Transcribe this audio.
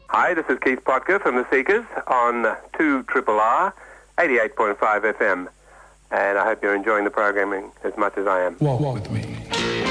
Hi, this is Keith Potker from The Seekers on 2RRR 88.5 FM. And I hope you're enjoying the programming as much as I am. Walk with me.